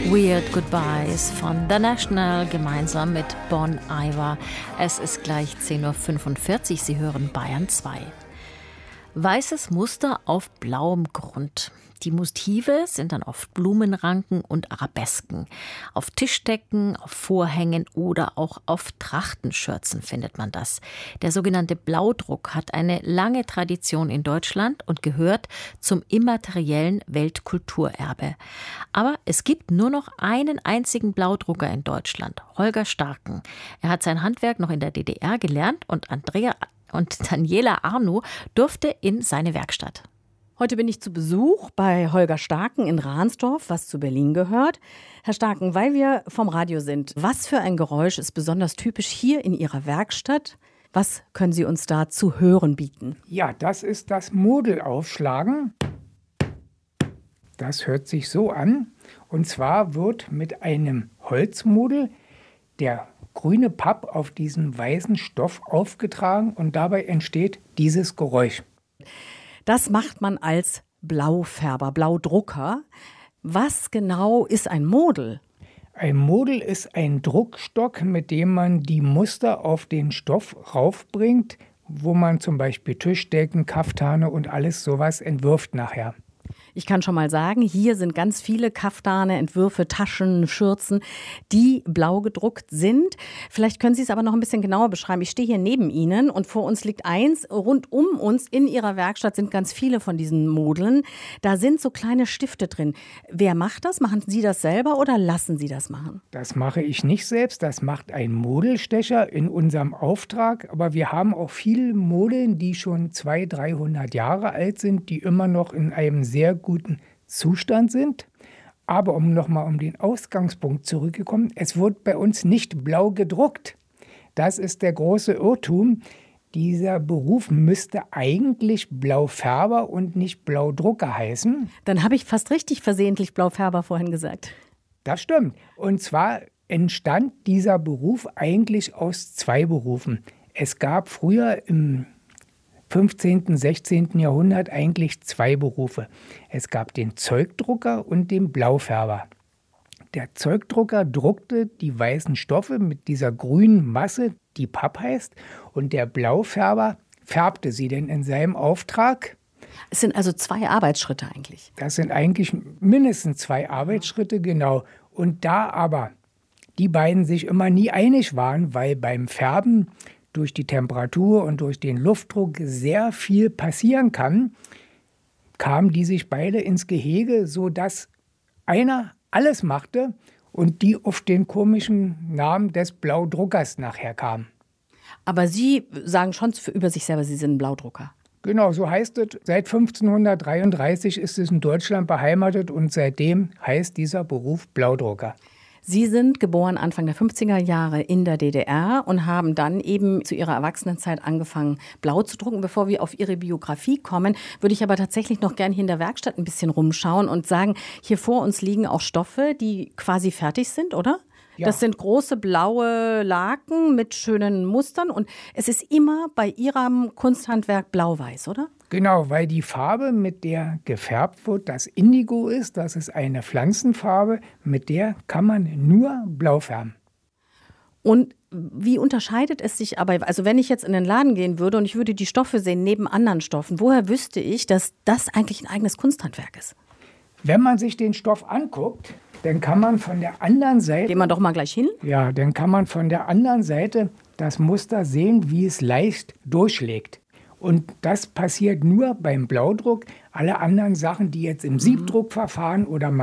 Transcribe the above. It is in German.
Weird Goodbyes von The National gemeinsam mit Bon Iver. Es ist gleich 10.45 Uhr. Sie hören Bayern 2. Weißes Muster auf blauem Grund. Die Motive sind dann oft Blumenranken und Arabesken. Auf Tischdecken, auf Vorhängen oder auch auf Trachtenschürzen findet man das. Der sogenannte Blaudruck hat eine lange Tradition in Deutschland und gehört zum immateriellen Weltkulturerbe. Aber es gibt nur noch einen einzigen Blaudrucker in Deutschland, Holger Starken. Er hat sein Handwerk noch in der DDR gelernt und Daniela Arno durfte in seine Werkstatt. Heute bin ich zu Besuch bei Holger Starken in Ransdorf, was zu Berlin gehört. Herr Starken, weil wir vom Radio sind, was für ein Geräusch ist besonders typisch hier in Ihrer Werkstatt? Was können Sie uns da zu hören bieten? Ja, das ist das Modelaufschlagen. Das hört sich so an. Und zwar wird mit einem Holzmodel der grüne Papp auf diesen weißen Stoff aufgetragen und dabei entsteht dieses Geräusch. Das macht man als Blaufärber, Blaudrucker. Was genau ist ein Model? Ein Model ist ein Druckstock, mit dem man die Muster auf den Stoff raufbringt, wo man zum Beispiel Tischdecken, Kaftane und alles sowas entwirft nachher. Ich kann schon mal sagen, hier sind ganz viele Kaftane, Entwürfe, Taschen, Schürzen, die blau gedruckt sind. Vielleicht können Sie es aber noch ein bisschen genauer beschreiben. Ich stehe hier neben Ihnen und vor uns liegt eins. Rund um uns in Ihrer Werkstatt sind ganz viele von diesen Modeln. Da sind so kleine Stifte drin. Wer macht das? Machen Sie das selber oder lassen Sie das machen? Das mache ich nicht selbst. Das macht ein Modelstecher in unserem Auftrag. Aber wir haben auch viele Modeln, die schon 200, 300 Jahre alt sind, die immer noch in einem sehr guten Zustand sind. Aber um den Ausgangspunkt zurückzukommen, es wird bei uns nicht blau gedruckt. Das ist der große Irrtum. Dieser Beruf müsste eigentlich Blaufärber und nicht Blaudrucker heißen. Dann habe ich fast richtig versehentlich Blaufärber vorhin gesagt. Das stimmt. Und zwar entstand dieser Beruf eigentlich aus zwei Berufen. Es gab früher im 15., 16. Jahrhundert eigentlich zwei Berufe. Es gab den Zeugdrucker und den Blaufärber. Der Zeugdrucker druckte die weißen Stoffe mit dieser grünen Masse, die Papp heißt, und der Blaufärber färbte sie denn in seinem Auftrag. Es sind also zwei Arbeitsschritte eigentlich. Das sind eigentlich mindestens zwei Arbeitsschritte, genau. Und da aber die beiden sich immer nie einig waren, weil beim Färben durch die Temperatur und durch den Luftdruck sehr viel passieren kann, kamen die sich beide ins Gehege, sodass einer alles machte und die auf den komischen Namen des Blaudruckers nachher kamen. Aber Sie sagen schon über sich selber, Sie sind ein Blaudrucker. Genau, so heißt es. Seit 1533 ist es in Deutschland beheimatet und seitdem heißt dieser Beruf Blaudrucker. Sie sind geboren Anfang der 50er Jahre in der DDR und haben dann eben zu Ihrer Erwachsenenzeit angefangen, blau zu drucken. Bevor wir auf Ihre Biografie kommen, würde ich aber tatsächlich noch gern hier in der Werkstatt ein bisschen rumschauen und sagen, hier vor uns liegen auch Stoffe, die quasi fertig sind, oder? Ja. Das sind große blaue Laken mit schönen Mustern und es ist immer bei Ihrem Kunsthandwerk blau-weiß, oder? Genau, weil die Farbe, mit der gefärbt wird, das Indigo ist. Das ist eine Pflanzenfarbe, mit der kann man nur blau färben. Und wie unterscheidet es sich aber, also wenn ich jetzt in den Laden gehen würde und ich würde die Stoffe sehen neben anderen Stoffen, woher wüsste ich, dass das eigentlich ein eigenes Kunsthandwerk ist? Wenn man sich den Stoff anguckt, dann kann man von der anderen Seite... Gehen wir doch mal gleich hin. Ja, dann kann man von der anderen Seite das Muster sehen, wie es leicht durchschlägt. Und das passiert nur beim Blaudruck. Alle anderen Sachen, die jetzt im Siebdruckverfahren oder